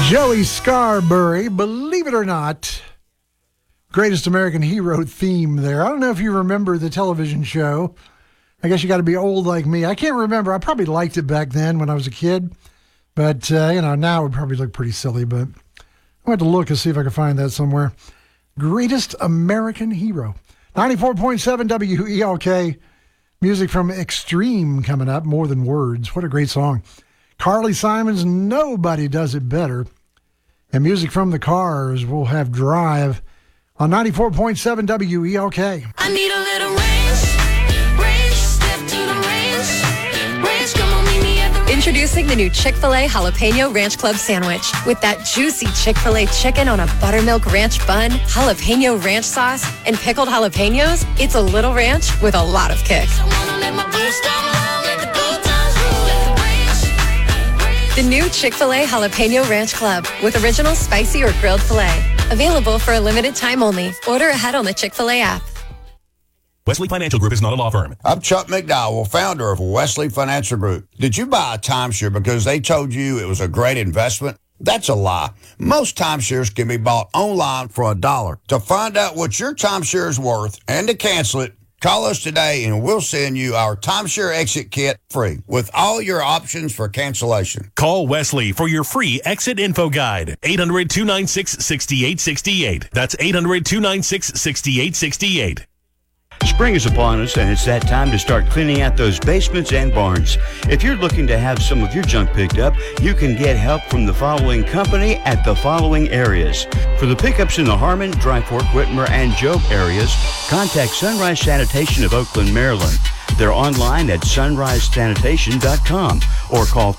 Joey Scarborough, believe it or not, Greatest American Hero theme there. I don't know if you remember the television show. I guess you got to be old like me. I can't remember. I probably liked it back then when I was a kid. But, now it would probably look pretty silly. But I went to look and see if I could find that somewhere. Greatest American Hero. 94.7 WELK. Music from Extreme coming up. More Than Words. What a great song. Carly Simon's Nobody Does It Better. And music from the Cars. We'll have Drive on 94.7 WELK. I need a little range, step to the range, come on, meet me at the Introducing the new Chick-fil-A Jalapeno Ranch Club Sandwich. With that juicy Chick-fil-A chicken on a buttermilk ranch bun, jalapeno ranch sauce, and pickled jalapenos, it's a little ranch with a lot of kick. I wanna let my boots down low, let the good times roll, let the range. The new Chick-fil-A Jalapeno Ranch Club with original spicy or grilled filet. Available for a limited time only. Order ahead on the Chick-fil-A app. Wesley Financial Group is not a law firm. I'm Chuck McDowell, founder of Wesley Financial Group. Did you buy a timeshare because they told you it was a great investment? That's a lie. Most timeshares can be bought online for $1. To find out what your timeshare is worth and to cancel it, call us today and we'll send you our timeshare exit kit free with all your options for cancellation. Call Wesley for your free exit info guide. 800-296-6868. That's 800-296-6868. Spring is upon us, and it's that time to start cleaning out those basements and barns. If you're looking to have some of your junk picked up, you can get help from the following company at the following areas. For the pickups in the Harmon, Dry Fork, Whitmer, and Job areas, contact Sunrise Sanitation of Oakland, Maryland. They're online at sunrisesanitation.com or call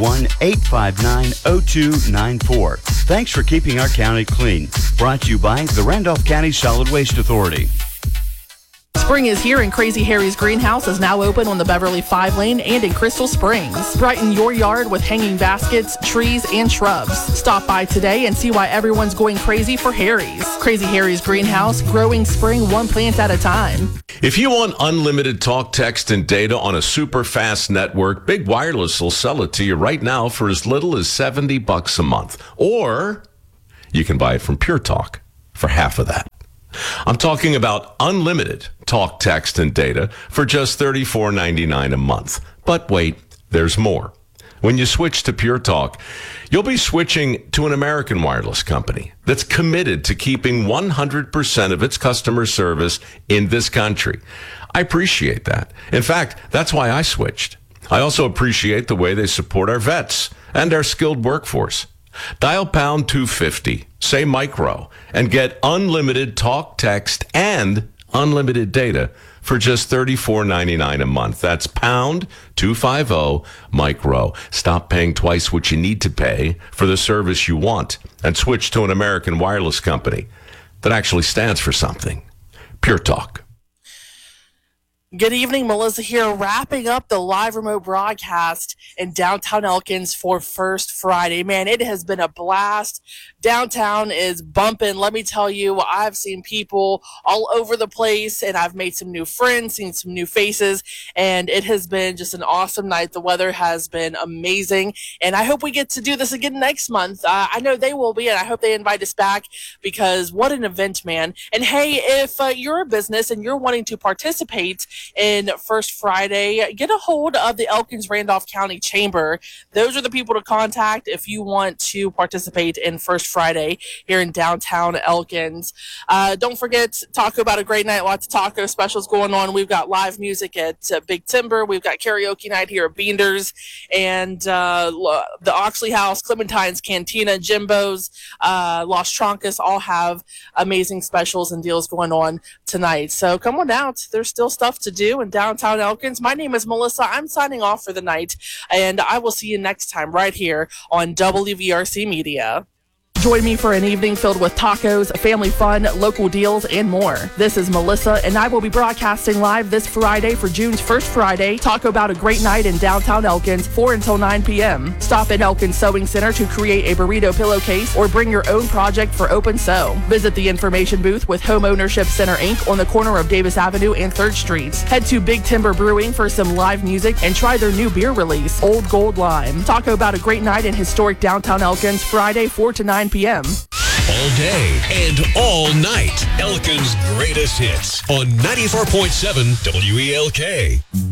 301-859-0294. Thanks for keeping our county clean. Brought to you by the Randolph County Solid Waste Authority. Spring is here and Crazy Harry's Greenhouse is now open on the Beverly 5 lane and in Crystal Springs. Brighten your yard with hanging baskets, trees, and shrubs. Stop by today and see why everyone's going crazy for Harry's. Crazy Harry's Greenhouse, growing spring one plant at a time. If you want unlimited talk, text, and data on a super fast network, Big Wireless will sell it to you right now for as little as $70 a month. Or you can buy it from Pure Talk for half of that. I'm talking about unlimited talk, text, and data for just $34.99 a month. But wait, there's more. When you switch to Pure Talk, you'll be switching to an American wireless company that's committed to keeping 100% of its customer service in this country. I appreciate that. In fact, that's why I switched. I also appreciate the way they support our vets and our skilled workforce. Dial pound 250, say micro, and get unlimited talk, text, and unlimited data for just $34.99 a month. That's pound 250 micro. Stop paying twice what you need to pay for the service you want and switch to an American wireless company that actually stands for something. Pure Talk. Good evening, Melissa here, wrapping up the live remote broadcast in downtown Elkins for First Friday. Man, it has been a blast. Downtown is bumping. Let me tell you, I've seen people all over the place, and I've made some new friends, seen some new faces, and it has been just an awesome night. The weather has been amazing, and I hope we get to do this again next month. I know they will be, and I hope they invite us back because what an event, man. And hey, if you're a business and you're wanting to participate in First Friday, get a hold of the Elkins Randolph County Chamber. Those are the people to contact if you want to participate in First Friday here in downtown Elkins. Don't forget, talk about a great night. Lots of taco specials going on. We've got live music at Big Timber. We've got karaoke night here at Beander's and the Oxley House, Clementine's Cantina, Jimbo's, Los Troncas all have amazing specials and deals going on tonight. So come on out. There's still stuff to do in downtown Elkins. My name is Melissa. I'm signing off for the night, and I will see you next time right here on WVRC Media. Join me for an evening filled with tacos, family fun, local deals, and more. This is Melissa, and I will be broadcasting live this Friday for June's first Friday. Talk about a great night in downtown Elkins, 4 until 9 p.m. Stop at Elkins Sewing Center to create a burrito pillowcase or bring your own project for open sew. Visit the information booth with Home Ownership Center Inc. on the corner of Davis Avenue and 3rd Streets. Head to Big Timber Brewing for some live music and try their new beer release, Old Gold Lime. Talk about a great night in historic downtown Elkins, Friday, 4 to 9 p.m. All day and all night. Elkins' greatest hits on 94.7 WELK.